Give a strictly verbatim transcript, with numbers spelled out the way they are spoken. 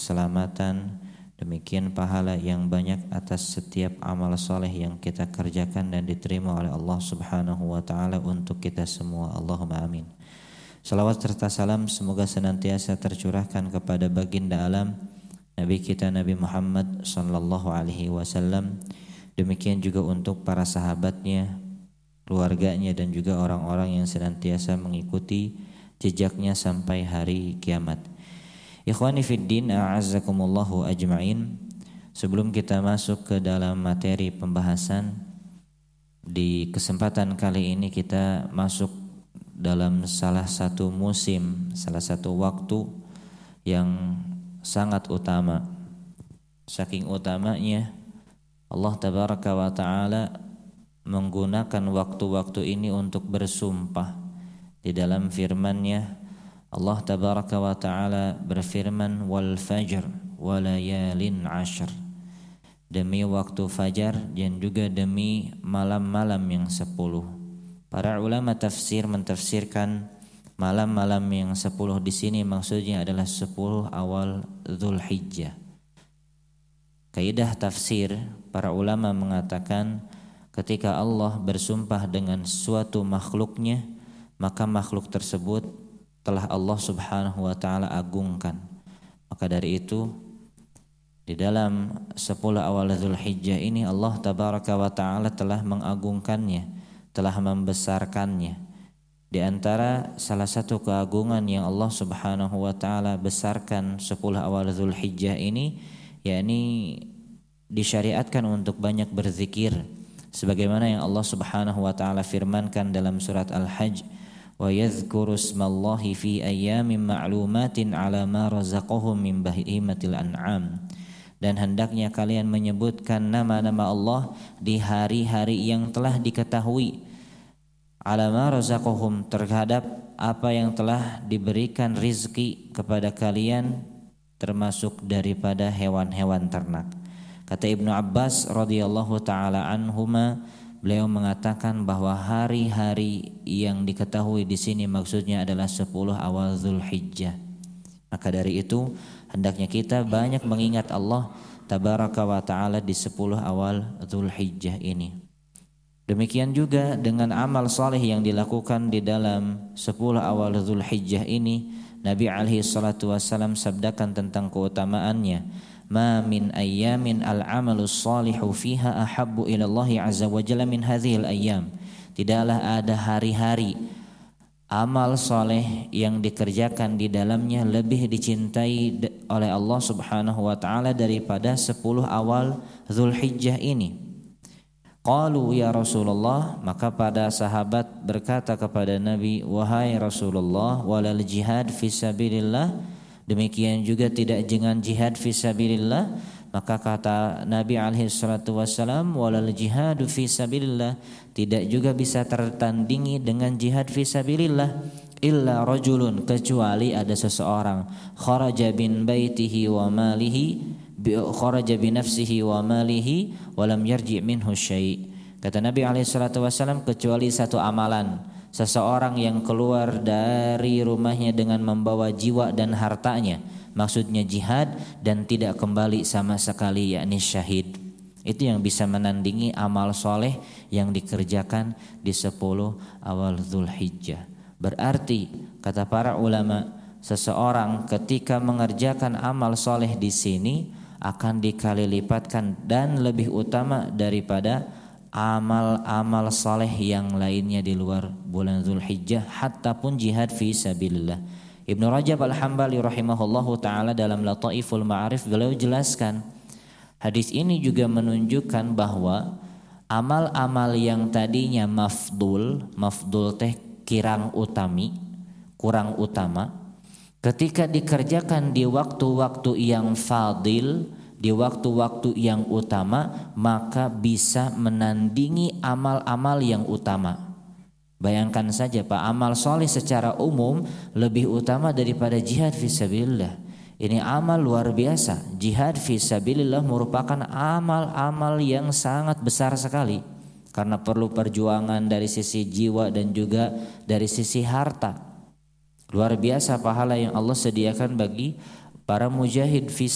keselamatan, demikian pahala yang banyak atas setiap amal soleh yang kita kerjakan dan diterima oleh Allah Subhanahu wa taala untuk kita semua. Allahumma amin. Salawat serta salam semoga senantiasa tercurahkan kepada baginda alam Nabi kita Nabi Muhammad sallallahu alaihi wasallam. Demikian juga untuk para sahabatnya, keluarganya dan juga orang-orang yang senantiasa mengikuti jejaknya sampai hari kiamat. Ikhwani fiddin, a'azzakumullahu ajma'in. Sebelum kita masuk ke dalam materi pembahasan, di kesempatan kali ini kita masuk dalam salah satu musim, salah satu waktu yang sangat utama. Saking utamanya Allah tabaraka wa ta'ala menggunakan waktu-waktu ini untuk bersumpah. Di dalam firman-Nya Allah tabaraka wa ta'ala berfirman, wal fajr wa layalin ashr, demi waktu fajar dan juga demi malam-malam yang sepuluh. Para ulama tafsir mentafsirkan malam-malam yang sepuluh di sini maksudnya adalah sepuluh awal Dzulhijjah. Kaidah tafsir para ulama mengatakan ketika Allah bersumpah dengan suatu makhluknya, maka makhluk tersebut telah Allah Subhanahu wa taala agungkan. Maka dari itu di dalam sepuluh awal Dzulhijjah ini Allah tabaraka wa taala telah mengagungkannya, telah membesarkannya. Di antara salah satu keagungan yang Allah Subhanahu wa taala besarkan sepuluh awal Dzulhijjah ini, yakni disyariatkan untuk banyak berzikir sebagaimana yang Allah Subhanahu wa taala firmankan dalam surat Al-Hajj, wa yadhkuru ismallahi fi ayyamin ma'lumatin ala ma razaqahum min bahimatil an'am, dan hendaknya kalian menyebutkan nama-nama Allah di hari-hari yang telah diketahui, ala ma razaqahum, terhadap apa yang telah diberikan rizki kepada kalian termasuk daripada hewan-hewan ternak. Kata Ibnu Abbas radhiyallahu taala anhuma, beliau mengatakan bahwa hari-hari yang diketahui di sini maksudnya adalah sepuluh awal Dzulhijjah. Maka dari itu hendaknya kita banyak mengingat Allah tabaraka wa taala di sepuluh awal Dzulhijjah ini. Demikian juga dengan amal saleh yang dilakukan di dalam sepuluh awal Dzulhijjah ini, Nabi alaihi salatu wasallam sabdakan tentang keutamaannya, ma min ayyamin al-amalus salihu fiha ahabbu ila Allah azza wa jalla min hadhil ayyam. Tidaklah ada hari-hari amal soleh yang dikerjakan di dalamnya lebih dicintai oleh Allah Subhanahu wa taala daripada sepuluh awal Dzulhijjah ini. Qalu ya Rasulullah, maka para sahabat berkata kepada Nabi, wahai Rasulullah, walal jihad fisabilillah, demikian juga tidak dengan jihad fisabilillah. Maka kata Nabi alaihi salatu wasallam, walal jihadu fisabilillah, tidak juga bisa tertandingi dengan jihad fisabilillah, illa rajulun, kecuali ada seseorang, kharaja bin baitihi wa malihi, kharaja bi nafsihi wa malihi wa lam yarji' minhu syai'. Kata Nabi alaihi salatu wasallam, kecuali satu amalan, seseorang yang keluar dari rumahnya dengan membawa jiwa dan hartanya, maksudnya jihad, dan tidak kembali sama sekali, yakni syahid. Itu yang bisa menandingi amal soleh yang dikerjakan di sepuluh awal Dzulhijjah. Berarti kata para ulama, seseorang ketika mengerjakan amal soleh di sini akan dikali lipatkan dan lebih utama daripada amal-amal soleh yang lainnya di luar bulan Dzulhijjah, hatta pun jihad fi sabilillah. Ibnu Rajab Al-Hambali rahimahullahu taala dalam Lataiful Ma'arif beliau jelaskan, hadis ini juga menunjukkan bahwa amal-amal yang tadinya mafdul, mafdul teh kirang utami, kurang utama, ketika dikerjakan di waktu-waktu yang fadil, di waktu-waktu yang utama, maka bisa menandingi amal-amal yang utama. Bayangkan saja Pak, amal soleh secara umum lebih utama daripada jihad fisabilillah. Ini amal luar biasa. Jihad fisabilillah merupakan amal-amal yang sangat besar sekali, karena perlu perjuangan dari sisi jiwa dan juga dari sisi harta. Luar biasa pahala yang Allah sediakan bagi para mujahid fisabilillah.